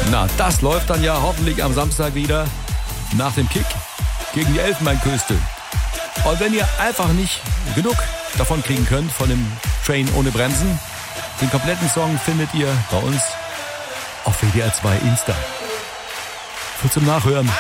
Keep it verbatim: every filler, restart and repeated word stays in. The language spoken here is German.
Na, das läuft dann ja hoffentlich am Samstag wieder nach dem Kick gegen die Elfenbeinküste. Und wenn ihr einfach nicht genug davon kriegen könnt, von dem Train ohne Bremsen, den kompletten Song findet ihr bei uns auf W D R zwei Insta. Für zum Nachhören.